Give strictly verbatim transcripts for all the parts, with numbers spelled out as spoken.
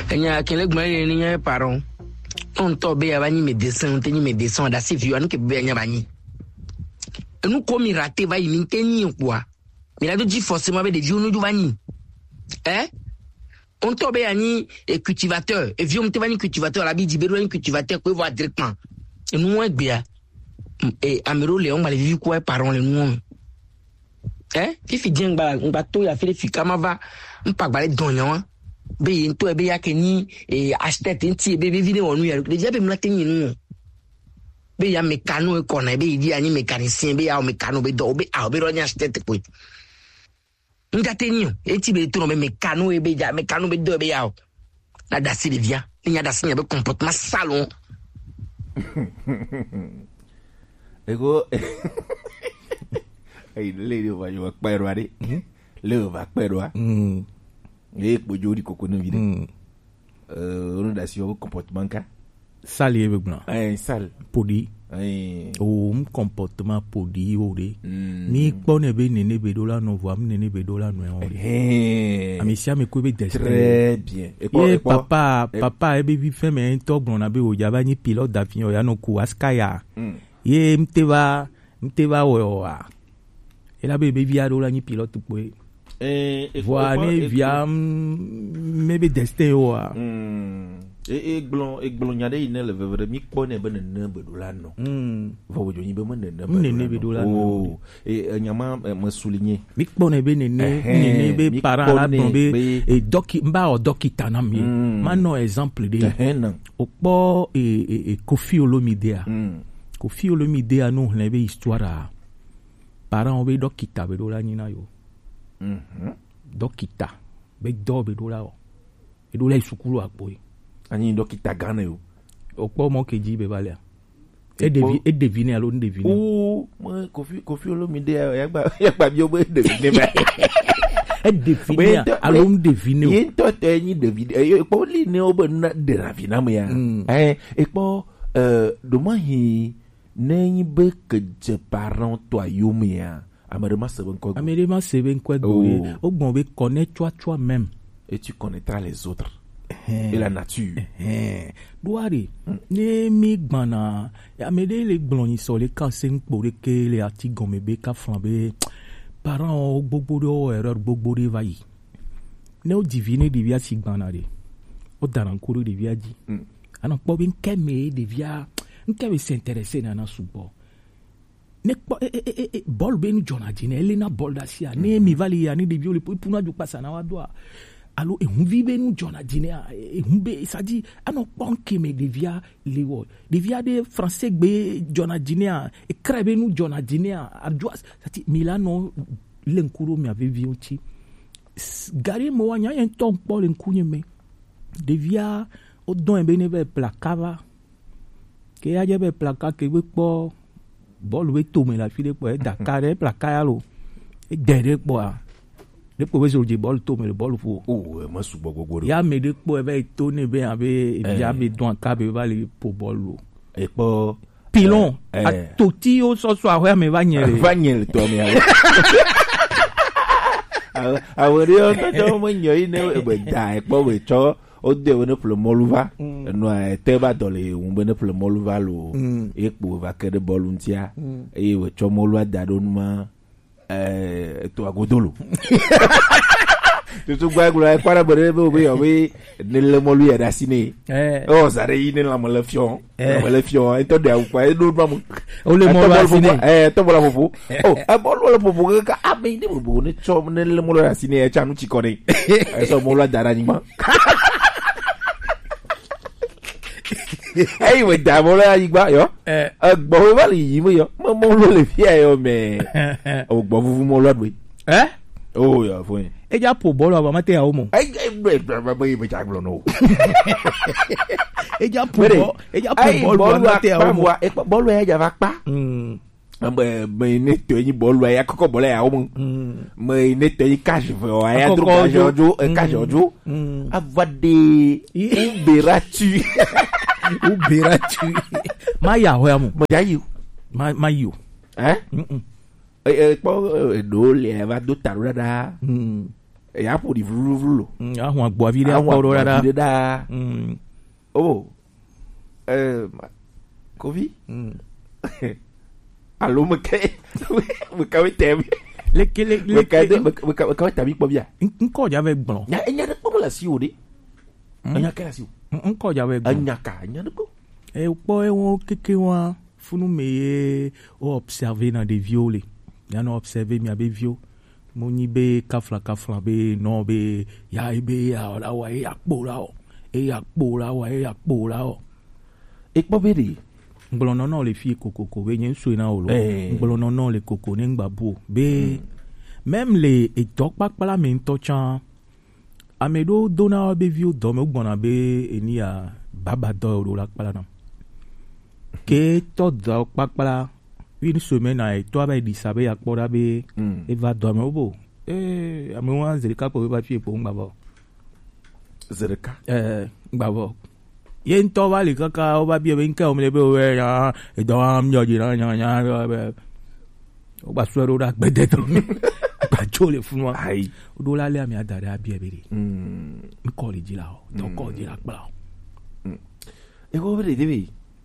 enya kele gmele ni nya parents on to be abani médecin on teni médecin da si viu anu ke be nya bani nous comme raté va y maintenir quoi mais là dit forcément avec des vieux nous bani hein on to be ani et cultivateur et vieux on te bani cultivateur la bi di be un cultivateur ko voir directement et nous on bien et amero Léon va les vivre quoi parents les nous hein fifi dien ba on ba to ya fait fi kama va on pas ba les donyon be yin to be ya keni et acheter tinti be be vidéo nous ya déjà be mla tenir nous be ya mécano e kona be idi ani mécanicien be ya o mécano be do be a be ro nya acheter te point nda tenir e ti be to no be mécano e be ya mécano be do be ya la dasi de via nya dasi nya be comportement salon ego ai le va yo akpero ari le va akpero ah mm e pojo di koko no vide euh on da si o comportement ka sale e blanc eh sale podi eh o un comportement podi o de ni pone be nene be dola no vo am nene be dola no o eh ami si am ko be destin très bien et quoi papa papa e be vi fe me to gbon na be o jaba ni pilote d'avion ya no ku askaya ye mteva mteva o wa et la be be via dola ni pilote po eh voilà via maybe destin o mm e e glon e glon nyade ine le vevre mi pone be ne be dola no mm vo jo nyi be me ne ne be dola no e nyama me souligner mi pone be ne ne ne be parent la tomber e doki mba o dokita na mi mano exemple de o po e e Kofi Olomide Kofi Olomide no le be histoire parent be dokita be dola nyina yo mhm dokita be do be dola o e dola isukulu apoy ani dokita gana yo okpo mo keji be balea e devi e devine alo n devine o mo Kofi Kofi Olomide ya gba ya gba bi o be devine ba e devine alo n devine o yin to te yin devine e po li ne o be na de ravina mo ya eh e po euh domahi ne be ke je parent to ayumia Amerema Seven Kwego. Amerema Seven Kwego. Au bon, connais-toi toi-même. Et tu connaîtras les autres. Et la nature. Douari. Ne mi gbana. Amede le bloni so le kansen pour que les articles me be ka flambe. Parents gbogbo de erreur gbogbo de vai. Ne o divine de via si gbana de. O darankuru de via di. Ana po bin keme de via. Nkebe s'intéresser na na subo. Ne e e e bol be nu jona jine elena bol da sia ne mi vali ya ni de viole pour na ju passa na wadwa allo e hu vi be nu jona jine e hu be ça dit ano ponke me de via lewo de via de français be jona jine e krebe nu jona jine a ju ça dit milano lenkuro mi avait vu oti gari mo wanya en ton pol enkunye me de via o don be ne be placava ke ya je be plaka ke we po bol we to me la file po e Dakar e plaka lo e dere po a de po we so je bol to me le bol fo oh e ma su gbogbo ya me de po e be to ne be ave e ya be don ka be vale po bol lo e po pilon a toti o so so a me va nyere va nyere to me a a we rio to to mo nyoy ne e be da e po we cho o de wona plo moluva no e teba dole un bene plo moluva lo e po va ke de boluntia e we cho molua da donuma eh to agodolo tu tu gwa gwa e para bere be obi obi ne le molu ya da sine eh o sare yi ne la mo le fion mo le fion e to de akwa e do ba mo o le molu asine eh to bola popo oh e bolu le popo ka abi ne bo ne cho ne le molu asine e cha nu chi kone e so molu da ra ni ma hey we da mo la igba yo eh gbo we ba li yi mo yo mo mo lo le fi ayo me o gbo fufu mo lo dwe eh oh ya fo e ja po bolo aba mate ya o mo ai e ba ba be ja glo no e ja po e ja po bolo mate ya o mo e bolo e ja va pa mm ambe me ne to yin bolo ya kokko bolo ya o mo me ne to yin cash fo ya dro cash ojo e cash ojo avade uberatu uberatu ma ya ho ya mo ma ya yu ma ma yu eh mm eh po do le va do tarura da mm e ya po di vlu vlu a ho agbo vi a ko rara da mm oh eh kovi allo me ke me ka we tem le ke le me ka de me ka me ka ta bi po bia nko ja ve gbon nya nya de po la si o de nya ka la si nko ja ve gbon nya ka nya de po e po e won keke wa funu me o observer na des violets ya no observer mi abe vio mo ni be kafla kafla be no be ya be ya la wa ya kpora o e ya kpora wa e ya kpora o e po be de ngolono no le fi kokoko be yen so na o lo ngolono no le koko ne ngba bu be même les e tok pakpala me nto chan amedo dona be vio do me gbona be eni ya baba do ro la kpala na ke to do pakpala une semaine à toi ba di sabe ya kpora be e va dormir obo eh ame wan zerika ko ba fi po ngba bo zerika eh ngba bo yen to ba le kaka o ba bi e nka o me be o ya e do am yo ji na nya nya be o ba so ro da gbede to mi ba jole fun wa ai o do la le ami adare abi e be ri mm mi ko le ji la o to ko ji la kpala e ko be de be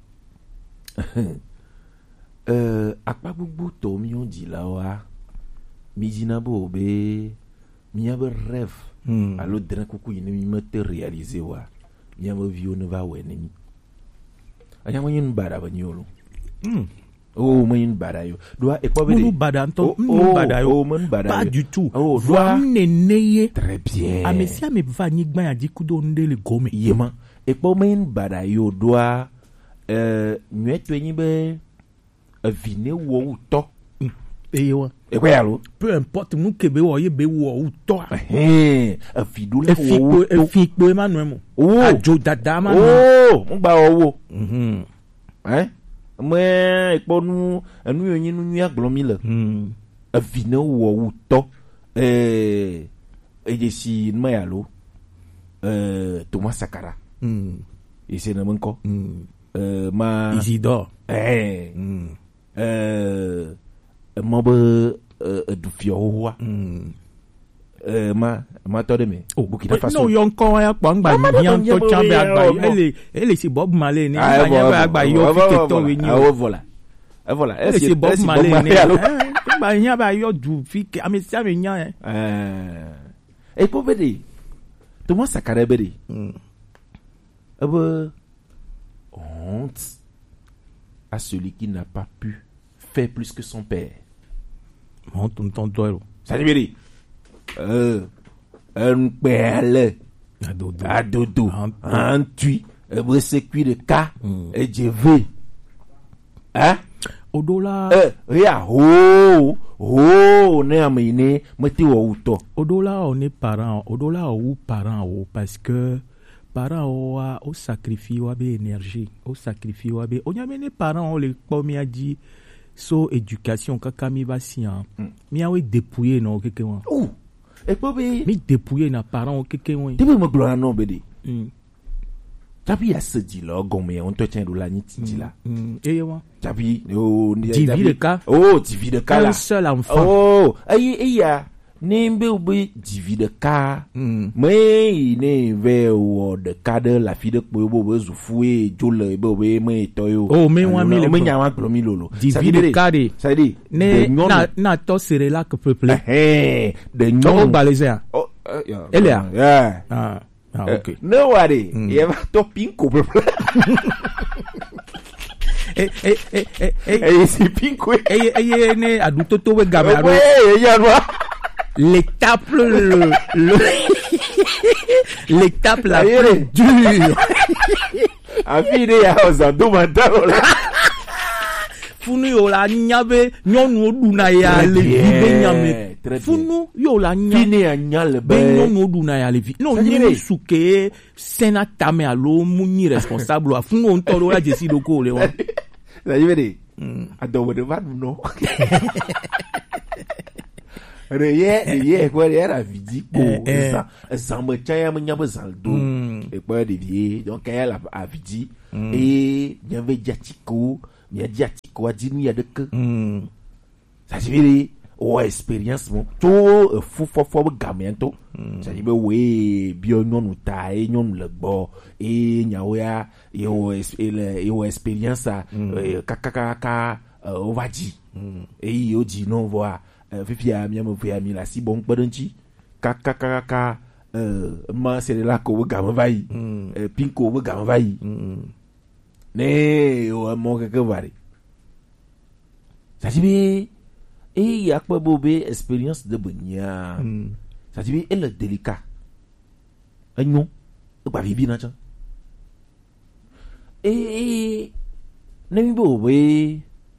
Euh, akpa gbogbo to mi on di la wa mi jina bo be mi ya be rêve mm. alo dren kuku ni mi mete réaliser wa mi ya be vio ne va we ni mi anya mo yin bara ba nyolo mm. oh mo yin bara yo do e ko be de mo bada nto mo mo bada yo oh mo bara pas du tout oh doa neneye très bien a mesia me va ni gban ya dikudo ndele gome yema e ko mo yin bara yo do euh nyeto yin be vine wo uto eye wa e kwa yalo peu importe nous que be wo ye be wo uto eh a fidula wo e fi po Emmanuel mo ajo dada ma oh mo gba owo mhm eh mo e po nu enu yoyin nu ya gblomi le mhm a vine wo uto eh e je si ma yalo eh Thomas Sankara mhm e se na monko mhm euh ma Isidore eh mhm euh mo be du fiowa euh ma ma to de me oh Burkina Faso no yon ko ya pa ngba ni yan to chambe agba ele ele si Bob Marley ni ngba agba yo fi ke to we ni ah voilà ah voilà ele si Bob Marley ni ngba yan ba yo du fi ke ame si ame yan eh e ko be de Thomas Sankara be de ebe honte à celui qui n'a pas pu faire plus que son père. Mon tonton Doyle. Ça veut dire euh un père adodo adodo un tui un circuit de cas et je veux hein odola euh ya ho ho ne amine meti wo uto odola on est parent odola ou parent ou parce que parents wa au sacrifice wa be énergie au sacrifice wa be onyamene parents le pomi a dit so éducation kaka mi va sian mi a we dépouiller no keke wa oh e po be mi dépouiller na parents keke wa te be mo gloire no be de mm tapi ya se di lo gome on to chen do la ni ti la mm e wa tapi oh divi de cas oh divi de cas un seul enfant oh ayi iya nembe obe divi de cas mais ne ve o de cas de la fille de bobo bezu foué jole bobo me toyo oh me wa mi le me nya wa glomi lolo divi de cas de ça dit ne na na to sere la que peuple eh de non non balezia oh elle est yeah ah ah ok no worry il va to pinko peuple eh eh eh eh eh si pinko eh eh ne aduto to we gabe aro eh ya no l'étape le, le l'étape la plus dure afide ya ozando mandalo la funu yo la nyabe nyonu oduna ya le be nyame funu yo la fini ya nyale be nyonu oduna ya le vi no nyinu suke sena tame alo munyi responsable a funu on toro la jesi doko le wa ça y est ado de va no Reye reye quoi era vidi ko ça ça me tient me nyaba zaldo et quoi de vie donc elle a vidi et il y avait diatiko il y a diatiko a dit il y a de que ça se veut o experience mo to fu fo fo gamento ça dit be we bio nyonu ta e nyonu le gbo e nyawo ya yo yo experience a kaka kaka o vaji e yo di no voa fifi a mi mo fi ami la si bon podanchi kaka kaka euh ma c'est là ko gam vai pinko wo gam vai ne o mo ke ke vari ça dit et y a pas bobé expérience de benya ça dit elle est délicat agnon ba vivi na cha et ne mi bobé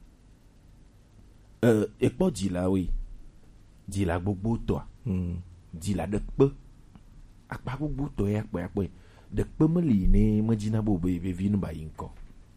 euh et pas dit là oui dit là gbogbo toi dit là de peu akpa gbogbo to ya pa pa de pe mo li ni mo jina bobé be vi no ba yin ko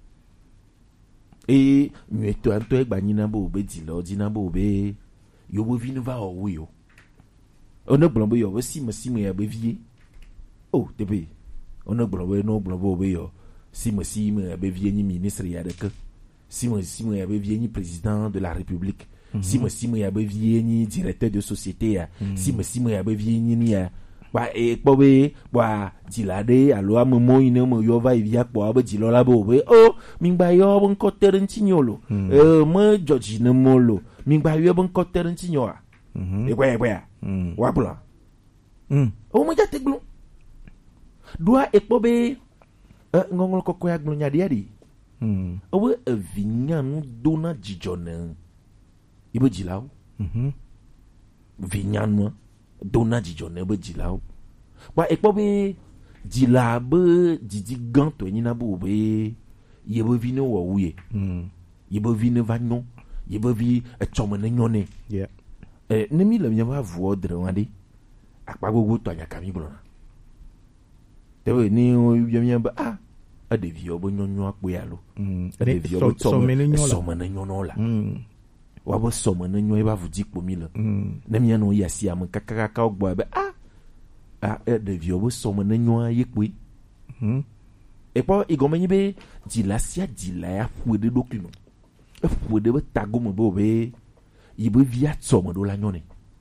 e mi to anto e gba nyina bo be di lo jina bo be yo bo vi no va o wo yo ono gbon bo yo bo si mo si mo ya be vie oh de be ono gbon bo no gbon bo be yo si mo si mo ya be vie ni ministre ya de ke si mo si mo ya be vie ni président de la république si mo si mo ya be vie ni directeur de société ya si mo si mo ya be vie ni ya ba e po be ba dilade alo amomo ine mo yo va ivia po ba dilola bo be o mi gba yo bon ko terin tinyolo eh mo George ne molo mi gba yo bon ko terin tinyoa e kwa e kwa wa bla mm o mo jate glu doa e po be ngongol ko ko ya glu nya dia di mm o we vinyan dona jijona ibo jilao mhm vinyan dona jijona be jilao wa e po be jila be jiji ganto ni na bo be ye be vi no wo wuye mm ye be vi ne va non ye be vi e chomo ne nyone yeah eh ne mi le mi va vo dre wande akpa gogo to anya kami blo na te we ni o ye mi ba ah a de vi obo nyonyo akpo ya lo mm de vi obo so so ne nyono la mm wa bo so ne nyo e ba vu dikpo mi le mm ne mi no ya si am kaka ka ogbo be ah ah de vi obo so ne nyo ye kpo mm e po igomenyi be dila sia dila ya fu de document e fu de be tago mo bo be yibe via so mo do la nyone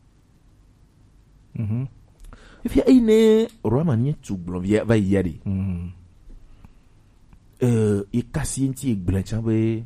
mhm if ya ine romani tu blon via va yadi mhm euh e kasienti e glancha be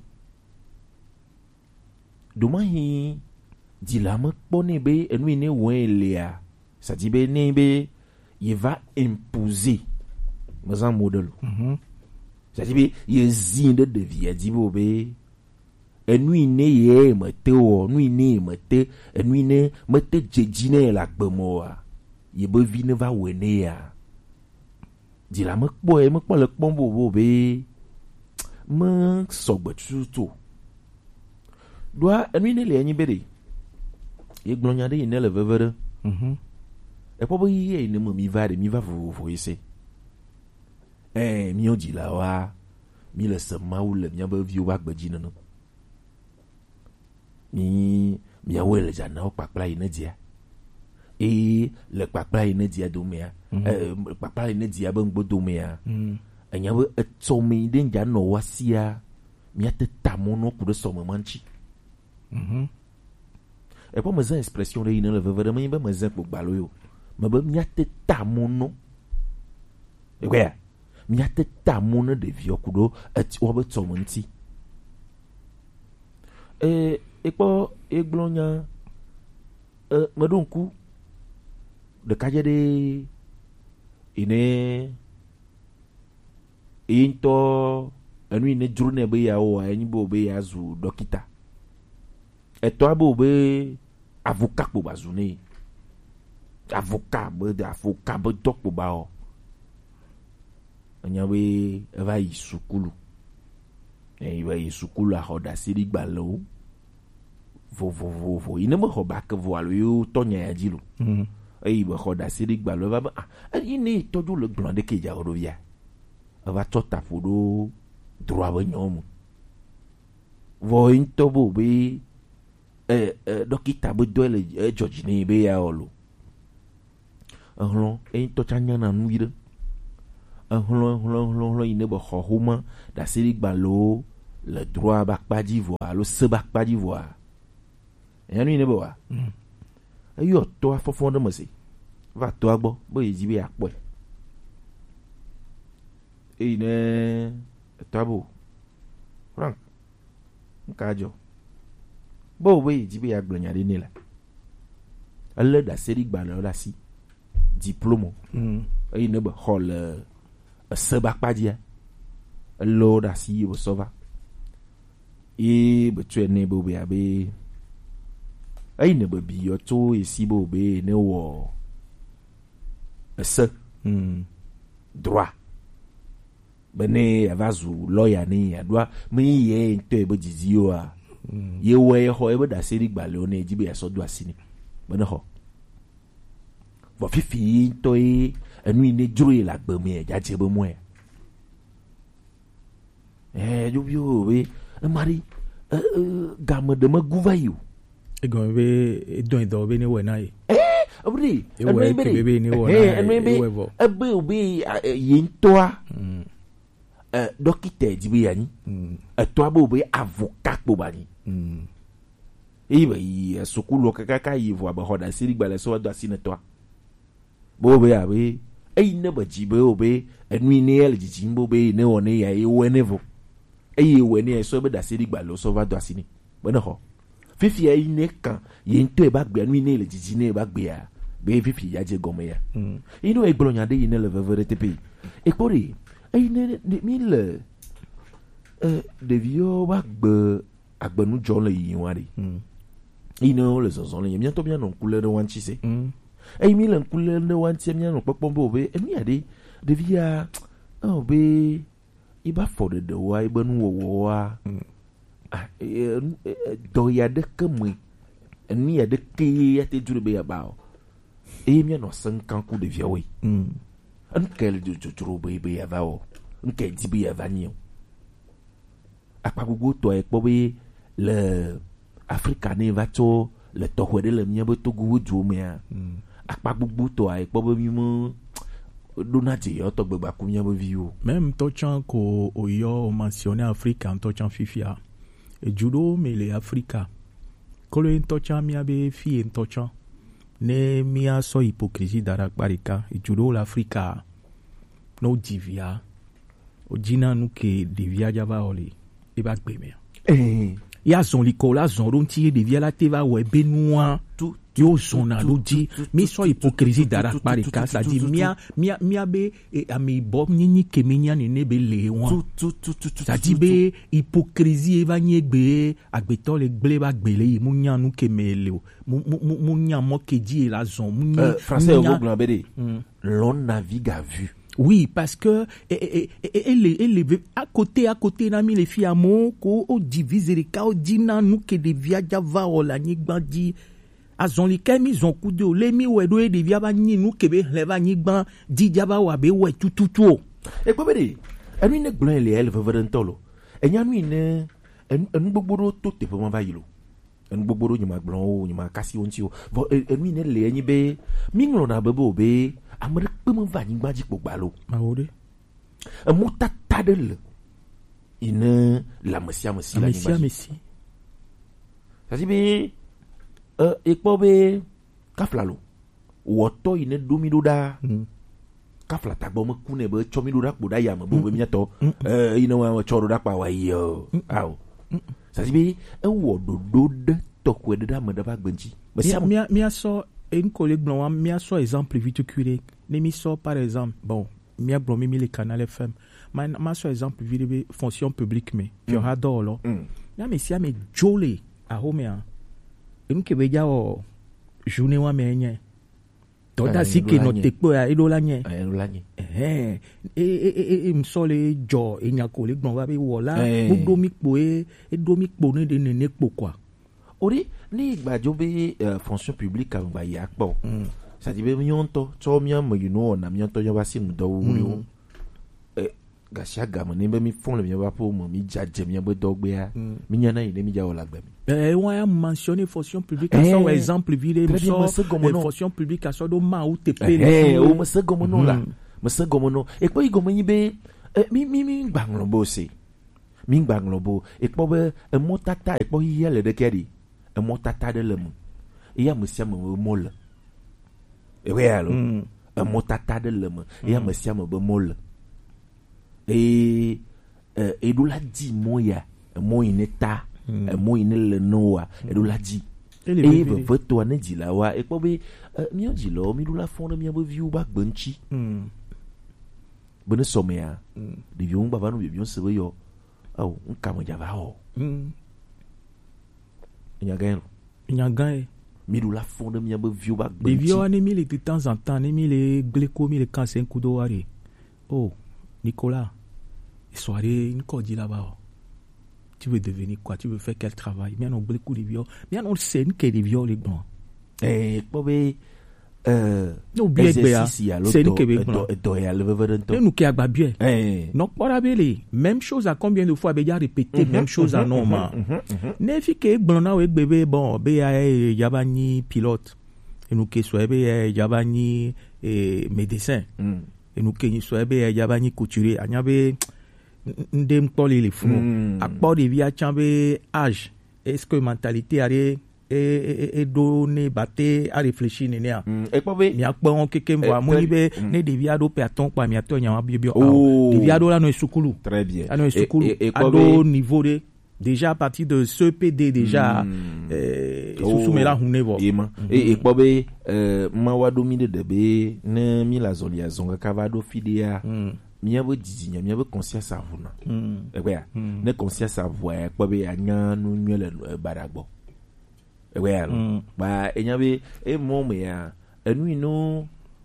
doma hi dila mo pone be enu ne won elia ça dit be ne be il va imposer mais un modèle mhm ça dit be il zinde de via di bo be enui ne ye mete o nui ne mete enui ne mete jejine la gbemoa ye be vi ne va wene ya di la me po e me po le pon bo bo be me sogbe tutu doa enui ne le anyi bere ye glonya de ne le vevere mhm e po bo ye ne mo mi va de mi va vo vo ise eh mi o di la wa mi le sema ou le mi ba vi o ba gbeji no mi mi awe le jana o papla ine dia e le papla ine dia do mea eh papla ine dia ba ngbodo mea anya we etso mi den ja no wasia mi ateta mono ku de so manchi mhm e po meza expression de ine le vevere mi ba meza po gbalo yo ma ba mi ateta mono e kwa mi ateta mono de vi okudo et o ba tso manchi e ekpo eglonya euh medonku de kajede ine into enu ine jurune be ya o enyi bo be ya zu dokita eto abo be avocat po bazune avocat be de avocat be dokpo ba o anya we va isukulu e va isukulu a hoda siri gbalo vo vo vo vo ine mo ho ba ke vo alo yo tonya ya jilo mhm e ba ho da siri gba lo ba ah ine toju le gblon de ke ja o do via va tota fodo droit ba nyom vo into bo be eh dokita bo do le George ni be ya olo ahlo e to chanya na nu ide ahlo ahlo ahlo ine bo ho homa da siri gba lo le droit ba pa di vo alo se ba pa di vo ya nu ne bo wa ayo to afofo ndo mo se va to agbo bo yi bi apo e ne to abo frank nkajo bo we yi bi agbonya de ni la alle da seri gba lo la si diplôme mm e ne ba hol a seba padia lo da si bo sova e be tue ne bo be abe ai ne ba bi yo to e si bo be ne wo a se mm droit bene avazu lawyer ni adwa mi ye nto e bo jizio a ye we ho e bo da seri gba lo ne jibe aso do asini bene ho bo fifi to e enu ine juro e la gbe mi e jaje bo mo e eh yo yo we mari gamme de ma guvayu e go be don do be ni we na e eh obri e we ke be ni we na e we bo e be obi yin toa eh dokite jibe yani e toa bo be avocat bo bani e ba yi sukulu kakaka yi vo ba hoda siri gbale so do asine toa bo be abi e ne ba jibe obi enu ine el jijimbo be ne one ya e we nevo e we ne so be da siri gbale so va do asine bona ho fifi ya ine kan ye nto e ba gbe enu ine el jijine e ba gbe ya be fifi ya je gome ya inu e gbolonya de ine le verite pe e pori e ine mi le euh de vio ba gbe agbenu jo le yin wa ri ino le so so le mi to bien non couleur de wanchi se e mi le couleur de wanchi mi non popon bo be e mi ade de via oh be iba for de wa ibenu wo wa do ya de kemwe ni ya de ke ya te jure be ya ba e mi no san kan ku de via we an kel ju ju juro be be ya va o n ke di be ya va ni o apa gugu to e po be le Africa ne va to le to hwede le mi bo to gugu ju me a apa gugu to e po be mi mo donati yo to gbegba ku mi bo vi o même to chan ko o yo mentionné Africa to chan fifia e judo me le Africa ko le to chan mi abe fi en to chan ne mi a so hypocrisie dara parika e judo l'Africa no divia o jina nu ke divia java oli e ba gbe me eh ya zon liko la zon ron ti divia la te va we benoit tout yo zona lo di mi so hypocrisie dara parika ça dit mia mia mia be ami bob ni ni ke menya ni ne be le won ça dit be hypocrisie va ni gbe agbeto le gble ba gbele yi mu nya nu ke mele mu mu mu nya mo ke di la zon mu ni français au gougle bede l'on navigue à vue. Oui, parce que elle est à côté, à côté, nami les filles à mon ko o divise les cas o dina nous que des via java o la ni bandi azon li kemi zon coup de le mi we do de via ba ni nous que be le va ni ban di java wa be we tout tout tout. E ko bede enu ne gblon le el veverentolo enya nu ne enu gbogboro to te fo ma va yilo enu gbogboro nyima gblon o nyima kasi onti o enu ne le enyi be mi nglo na bebo be amere kpeme va nyigba dzi kpogba lo mawode emu tata de le ine la mesia mesia la nyigba messi ça dit be euh ekpo be kafla lo woto ine domido da kafla tagbo me kune be chomido da kpoda ya me bo be miato euh ine wa choro da pa wa yo aw ça dit be e wo dodo de tokwe de da me da ba gbenji mesia mia mia so une collègue blanc mi a so exemple vite curé ne mi so par exemple bon mi a blanc mi le canal F M ma ma so exemple vite fonction publique mais puis on adore là na mais si a me jolé a homea une que be ja o journée wa me nye to da si ke no te po ya ido la nye eh lo la nye eh e e e mi so le jo e nya collègue blanc wa be wo la mo do mi po e e do mi po ne de ne po quoi. Ori ni gbajo be fonction publique kan ba ya po ça dit be nyonto cho mi am you know na mi nyonto yo ba sim do wuri o eh ga shaga mo ni be mi fon le mi ba po mo mi jaje mi be do gbe ya mi nya na ile mi ja o la gbe mi eh on a mentionné fonction publique ça un exemple vide so fonction publique ça do ma ou te pe eh o mo se gomo no la mo se gomo no e po igomo yin be mi mi mi gbanglo bo se mi gbanglo bo e po be e mo tata e po yele de keri emɔ tata ɖe le me eye ame sia ame be mɔ le ewe ya lo emɔ tata ɖe le me eye ame sia ame be mɔ le eye eɖo la di mɔ ya emɔ yi ne ta emɔ yi ne le ne wa eɖo la di eye vevetɔa ne dzilawoa ekpɔ be míawo dzilawo mi ɖo la fɔ ɖe míabe viwo ba gbe ŋuti be ne sɔmea ɖeviwo ŋu gbava no ɖeviwo se be yɔ awo nkame dzava wɔ nyagã nyagã mi ɖo la fɔ ɖe míabe viwo ba gbe ŋuti ɖeviwo ne mi le de temps en temps ne mi le gbleko mi le kanse ŋkudo wa re oh Nicolas soirée encore dit là-bas tu veux devenir quoi, tu veux faire quel travail, mais on beaucoup de vieux, mais on sait que des vieux les blancs eh pobe euh no bien bien c'est une québécois et nous qui a bien non pas belle même chose à combien de fois déjà répété même chose à normal ne fi que blanc na bébé bon be yabani pilote et nous qui soit be yabani médecin et nous qui soit be yabani couturier anyabe ndem toli le fou à part de via chambe âge est-ce que mentalité allait et et donner batté à réfléchir nénia et pas be ni akpo on keke mwa mo be ne de via do pe aton pa mi aton yan bi bi o de via do la no sukulu très bien à no sukulu à do niveau de déjà à partir de ce P D déjà euh sous mela hunevo et et pas be euh ma wa do mi de be ne mi la zolia zonga kavado fidia miabe dzidzinya miabe conscience avuna ekwe ya ne conscience avua ekpo be anya no nwele baragbo ekwe ya ba enyabe e momo ya enu ino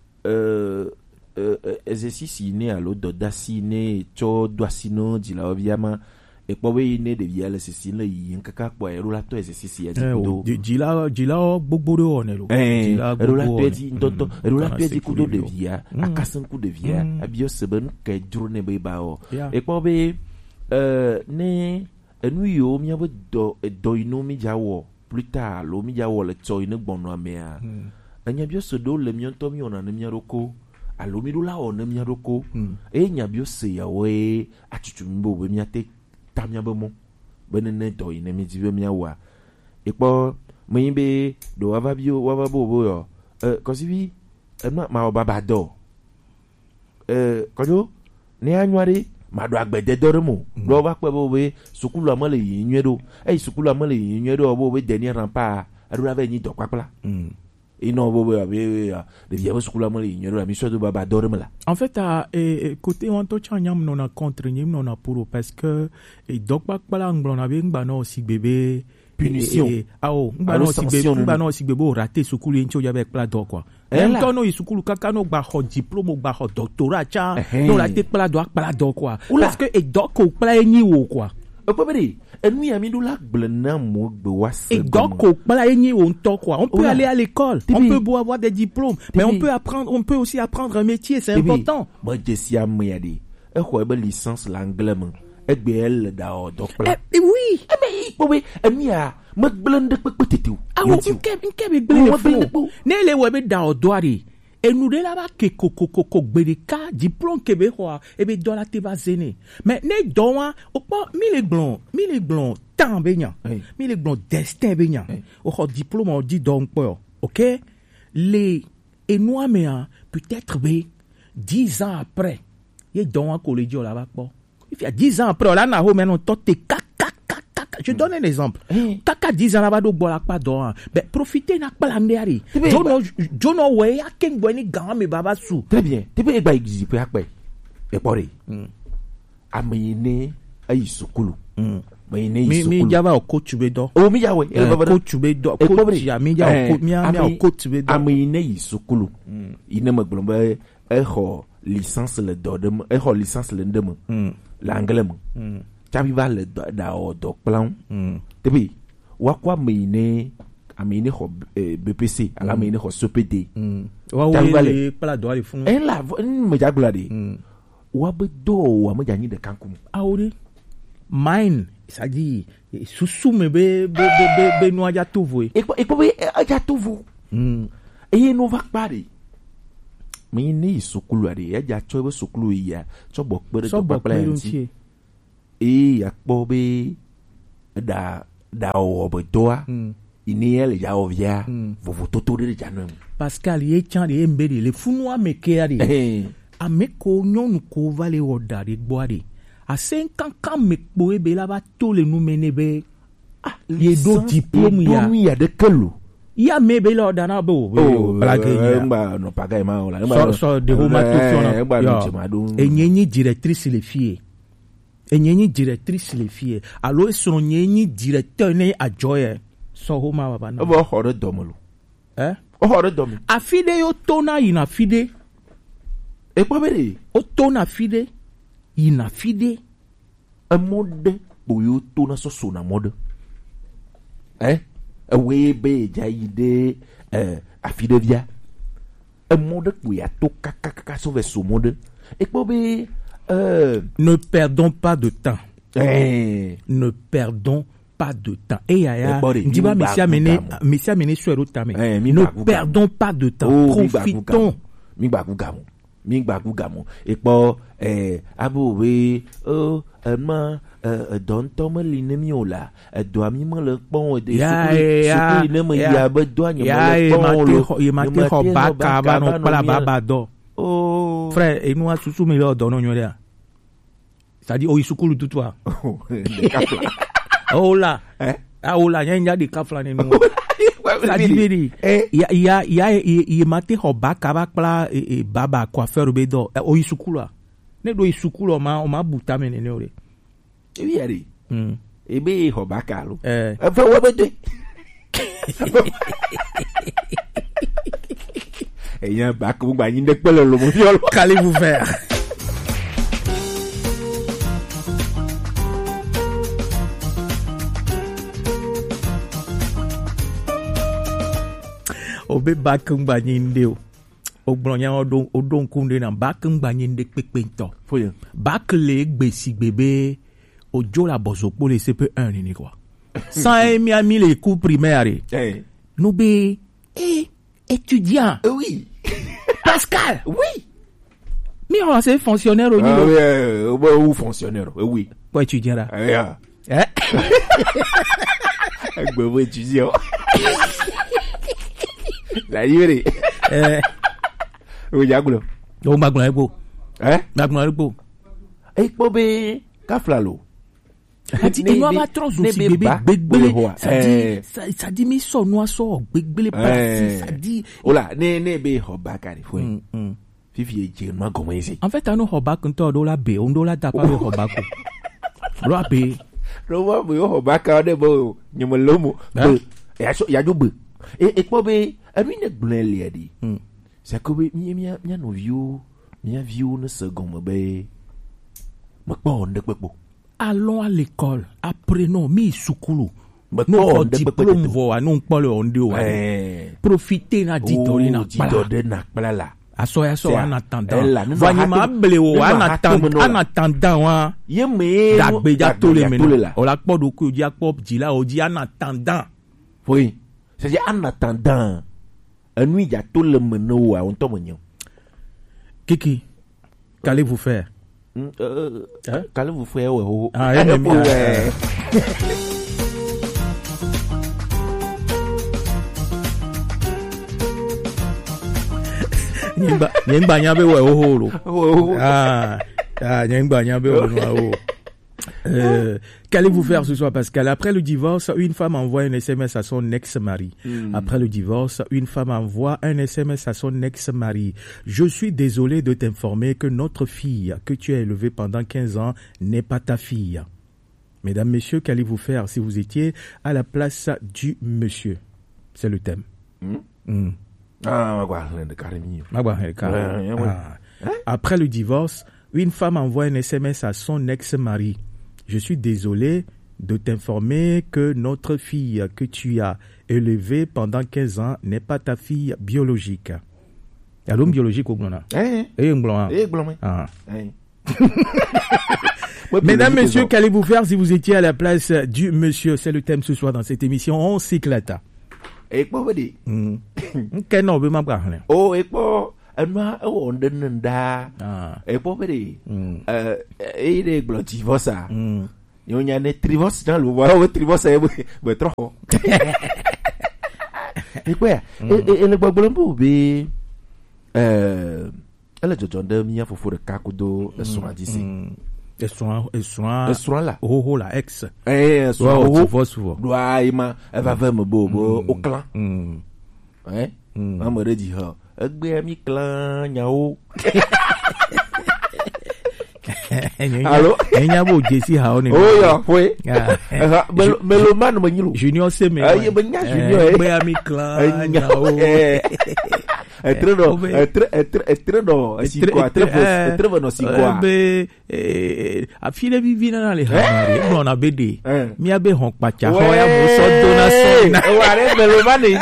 euh exercice ne alo dodasi ne cho doasino dila obiama ekpo be ne de via le sisile yi nkaka kpo ero la to exercice ya do dila dila gbogboro onelo dila ero la pedi ntonto ero la pedi kudo de via akasan ku de via abio seben ke journée be ba o ekpo be euh ne enu yo mi abo do do ino mi jawo plus tard lo mi jawo le to ino gbonu amea anya bio se do le mi onto mi ona ne mi roko alo mi do la ona mi roko e nya bio se ya we atutu mbo be mi ate tamia be mo benene do ine mi jibe mi awa epo mo yin be do wa ba bio wa ba bo bo yo eh kosivi e ma ma ba ba do eh kojo ni anware ma do agbede do mo do ba pe bo be sukulu amale yin nwedo eh sukulu amale yin nwedo bo be dernier rampa adu ave ni do kwapla mm ino bo be de via sukulu amale yin nwedo mi so do ba ba do mo la en fait à côté on to chanyam non a contre nyim non a pour parce que et donc pas pas ngblon na be ngba no si bébé punition ah oh ngba no si bébé ngba no si bébé raté sukulu ncho ya be pla do quoi en to no sukulu kaka no gba ho diplôme gba ho doctorat cha no raté pla do pla do quoi parce que et donc ko pla ni wo quoi opobere enu ya mi do la gblena mo gbe wase et donc ko pla ni wo nto quoi on peut aller à l'école on peut beau avoir des diplômes mais on peut apprendre on peut aussi apprendre un métier c'est important moi je suis à miadi e ko e be licence l'anglais mo e gbe el da o do pla eh oui e me pobe enu ya mo gblende pepetetu ah on nke nke be gblende ne le we be da o do ari et nous de là-bas que coco coco bédeka diplôme québécois et be dollar te va zéné mais ne doa au pas mille blond mille blond temps beignan mille blond destin beignan au diplôme on dit donc pas OK les et nous mais peut-être be dix ans après il doa collège là-bas pas il y a dix ans après là na ho maintenant toi te caca je donne un exemple. Kaka dix ans là-bas do bola pas do. Ben profitez na pas l'andéari. Jono jono we ya ken boni gan me baba sou. Très bien. Tu peux e ba exi pe akpe. E pore. Amine ay sukulu. Mayine sukulu. Mi mi java o coach be do. O mi jawe. Coach be do. Coach ya mi ja o mi mi o coach be do. Amine yi sukulu. Ine maglomba e ho licence le do de e ho licence le ndem. L'anglais mo. Tabi va le da o do plan tebi wa kwa mine amine ho B P C ala mine ho C P D wa wa le pala do ali fun en la me jagula de wa be do wa me jani de kankum awori mine ça dit susu me be be be be no aja tuvu e e ko be aja tuvu e no va pare me ni sukulu ari ya ja cho be sukulu ya cho bo pe so bo pe nti e akpo be da da o be doa ini ele ya ovia vovo toto de janum Pascal ye chan de mbedi le funu ameke ari ameko nyonu ko vale odari boari a cinq kan mekbo e be la ba to le nu menebe ah ye do diplôme ya ya de kelo ya me be la odana bo blague ya ngba no paga ma ola so so de homa to fiona enyenyi directrice les filles enyenyi directrice les filles allo son enyenyi directeur ne ajoye so homa baba na bo horo domolo eh o horo domi afide yo tona ina fide e po bere o tona fide ina fide a mode bo yo tona so so na mode eh a we be jaide eh afide via a mode bo ya to kaka kaka so ve so mode e po be euh ne perdons pas de temps eh ne perdons pas de temps. Et yaya, ndiba monsieur amené, monsieur amené sur le temps. Ne perdons pas de temps. Profitons. Mi bagu gamu, mi bagu gamu. Et pour eh aboué, oh ma don tom l'inemiola, doit mi me le pont de ya ne me ya besoin de le pont. Il m'a dit hoba kaba non pas la babado. Oh frère, et nous a sous mi lo dono nyoria. Ça dit oh isukulu tout toi. Oh là, eh? Ah oh là, y'a des kafla ni nous. Ça dit eh, ya ya ya il mate hoba kaba kla e baba coiffeur bedo. Oh isukula. Ne do isukula ma o ma buta menene ore. E bi ari. Hmm. E be hoba kalo. Eh. E fa wo bede. E yan ba ko gba yin de pele lo mo fi olo. Qu'allez-vous faire? Obe bakung banyinde o ogbonya odon odon kunde na bakung banyinde pepento foye bakle gbesi bébé ojo la bozopo le C P un ni quoi sans mi ami les cours primaires eh nous be eh étudiant oui Pascal oui mais on c'est fonctionnaire au niveau ah oui ou fonctionnaire oui pour étudiant là ah eh agbo étudiant la libéré eh o jagulo o maguna ebo eh maguna ebo e po be kaflalo ati inu aba trozo si bébé gbegbele ça dit ça dit mi so no aso gbegbele parti ça dit ola ne ne be hoba kari fo fifi e je ma gomo ese en fait anu hoba kunto do la be ondo la tapa be hoba ko lo abe lo wa be hoba ka de bo nyomolomo ya so ya jo be e e po be ami ne gblel ya di c'est que mi mi mi no view mi view ne second be mo po ndek pepo allons à l'école apprenons mi sukulu no diplôme vo non pole onde o profiter na ditori na pala aso ya so en attendant vanyima ble o en attendant en attendant wa ye me dagbe ja to le mena o la podo ku ji akpo jila o ji en attendant oui c'est en attendant un nuit ya to le mena o on to monyo Kiki qu'allez-vous faire? Euh, euh, hein? Qu'allez-vous faire? Ouais, oh. Ah, ouais, mais ouais. Nyemba, nyemba nyabe ouais oh oh. Ah, ah nyemba nyabe oh. Euh, qu'allez-vous faire ce soir, Pascal? Après le divorce, une femme envoie un S M S à son ex-mari. Mm. Après le divorce, une femme envoie un S M S à son ex-mari. Je suis désolé de t'informer que notre fille que tu as élevée pendant quinze ans n'est pas ta fille. Mesdames, messieurs, qu'allez-vous faire si vous étiez à la place du monsieur? C'est le thème. Mm. Mm. Ah, le carrément. Ah. Après le divorce, une femme envoie un S M S à son ex-mari. Je suis désolé de t'informer que notre fille que tu as élevée pendant quinze ans n'est pas ta fille biologique. Il y a l'homme biologique au Glona. Eh, eh, Glona. Eh, Glona. Ah. Mesdames, messieurs, qu'allez-vous faire si vous étiez à la place du monsieur? C'est le thème ce soir dans cette émission. On s'éclate. Eh, quoi vous dites? Quel nom veut m'apprendre? Oh, eh, quoi? Anma o ndenda ah e popere euh e de glotivosa yo nya ne trivos dans le wa o trivosa e be trop Et quoi? Et le Bagolombo, be, euh, elle est de John Mia pour le Kakudo, le soin d'ici. Et soin, et soin, Le soin là. oh, oh, la ex. Eh, soin, Ouais, oh, tu vois souvent. doit, elle va faire me beau, au clan. Mm. Hein? On me dit, ha, un ami clan, yao. Allô? Il y a beau Jessie Haone. Oh, ya, oui. Mais le man, me dit, Junior c'est mais. ah, il y a ben Junior, eh. Mais ami clan, yao. Eh, très non, eh, très, eh, très, eh, très non, eh, si quoi, très bon, eh, très bon, si quoi. Eh, eh, a file vivi na le hamari, no na bede. Eh. Mi abe hon pacha, ho ya mo so dona so na. Eh, ouais, mais le man, il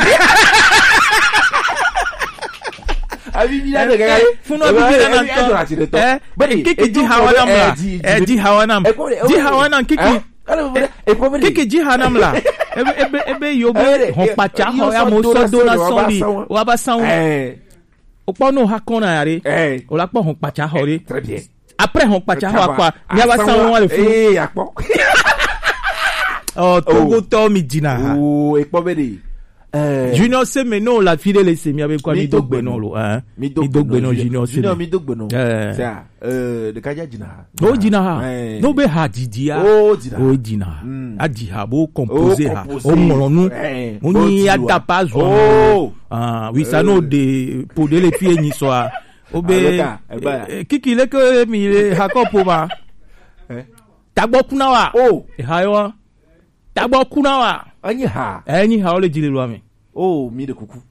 Abi bila de gaga. Funo abi bila na to. Eh, bari kiki ji hawana mla. Eh, ji hawana. Ji hawana kiki. Kiki ji hanam la. Ebe ebe ebe yo be hon pacha ho ya mo so dona so bi. Wa ba san. Eh. Opo no ha kona yare. Eh. O la po hon pacha ho re. Très bien. Après hon pacha ho akwa. Mi aba san won le fu. Eh, akpo. Oh, Togo to mi jina. Oh, e po bedi. Euh, Junior c'est mais non la fille les semi avec quoi mi dogbe non lo hein mi dogbe non Junior c'est Junior mi dogbe non eh ça euh de kaja jina no jina ha no be ha jidia oh jina oh jina a ji ha bo composer ha composer. o molonu Eh, o ni oh, adapa zo oh. ah oui ça no de pour de les filles ni so o be Ah, le cas, eh ben. kiki le que mi le ha ko po ba Eh. tagbo kuna wa Oh. e ha yo tagbo kuna wa Anyi ha. ẹyin ha o le jile lo ami. Oh, mi de coucou.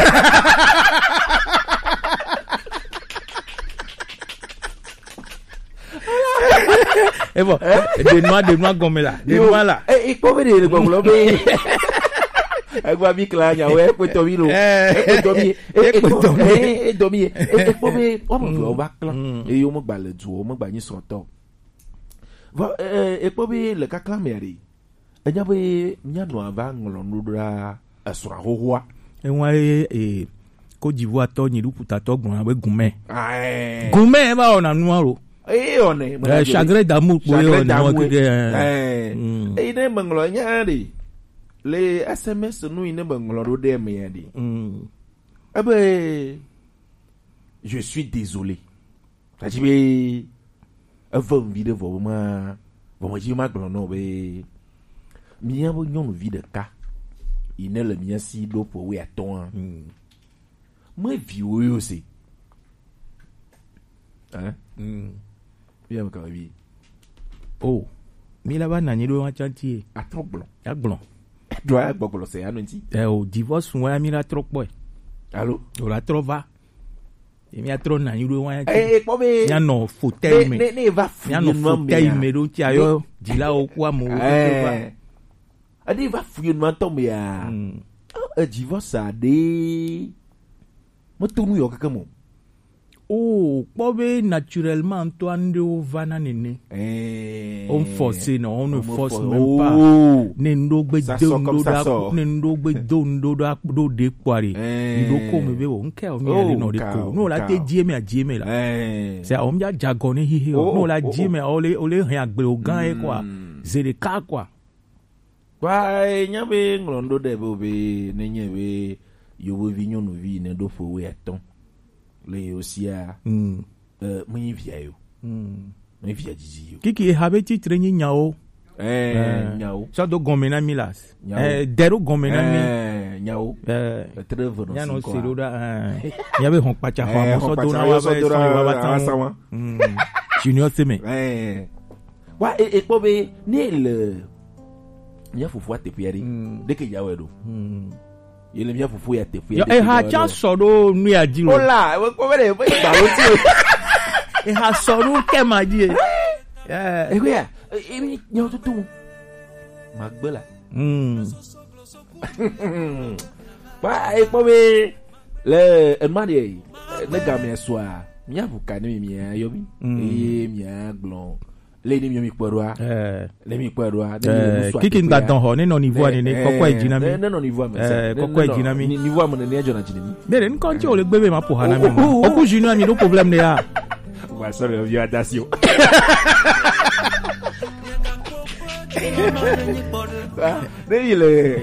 Et bon, de noix, de noix gomme là, de noix là. Eh, il faut venir le bon globe. Eh, quoi, mi clanya, ouais, peut tomber l'eau. Eh, tomber. Eh, tomber. Eh, tomber. Eh, faut venir. Oh, mon Dieu, on va clan. Et yo, mon balle du, mon bagne son temps. Va, eh, et faut venir le cacla mairie. Et y avait, y a noir va, on l'on doudra, sur un roi. Et moi, et, Côte d'Ivoire, to, ni loup, ta to, gon, avec Goumen. Ah, Goumen, va, on a noir, eh, on est. euh, chagrin d'amour, pour eux, on a noir, Eh, Mm. eh, il est manglo, y a des. Les S M S, nous, il est manglo, de me dit. Eh ben, je suis désolé. Ça dit, mais, avant de vidéo, vraiment, vraiment, j'ai mal pour non, mais, mien, vous n'avez vie de cas. Il n'est le mien si d'eau pour oui à toi. Moi, vieux aussi. Hein? Bien, encore, oui. Oh, mais là-bas, n'a ni l'eau en chantier. À trop blanc. Y'a blanc. Doit être beaucoup l'océan, non, si. Eh, au divorce, on a mis la trop, boy. Allô? On la trop va. Et mi a trop n'a ni l'eau en chantier. Eh, eh, mais. Y'a non, fauteuil, mais. Ne, ne, va Y'a non, fauteuil, mais l'eau, tiens, yo, dis là, au quoi, mon. Eh. Adi va fouiller ma tombe ya. Un divorce ça des. Moi tout New York comme. Oh, bobe naturellement Antoine de Ovana nene. Eh. On force non, on ne force même oh. pas. Nendo be Ça sort comme dondo ça da sort. nendo be dondo da do de kwari. Eh. Ido ko me be on ke o mi Oh, ale no de cow, ko. No la te cow. die me a die me la. Eh. C'est on ya jargon hi hi. Oh, No la oh, die oh. me o le o le rien agbe o gan e quoi. C'est le cas quoi. Why nyabe nglondo de bobe nenye we yo we vinyo no vi ne do fo we aton. Le aussi a Mm. euh mo via yo. Mm. Mo via diji yo. Kiki habe ti trenyi nyao. Eh nyao. Ça do gomena milas. Nyao. Eh dero gomena mi. Eh nyao. Eh Très bon. ya no se do da ya be hon pacha ho Eh, mo so hon do pacha, na yo wa so be do so na wa wa ba sa tan wa. mm Junior Seme Eh. Wa e e pobe ni le mia fufu ate pieri. De ke yawe do. Yele mia fufu ya te pieri. yo e ha cha so do nu ya ji lo Ola, we pobe de we ba lo ti. e ha so do ke ma ji eh E ko ya, e mi nyo to tu. Magbela. mm Wa e pobe le e ma de le ga me so a. Mia fuka ni mi ya yo bi. E mia glon. Le ni mi mi kporo a. eh Le mi kporo a. eh kiki nda don ho ni no niveau ni ni kokko e jina mi Ne no niveau me. Eh, kokko e jina mi. Ni niveau mo ne ne jona jina mi. bere nko nche o le gbebe ma po hana mi o ku Junior mi no problem ne ya Wa sorry of your audacity. Ah, il est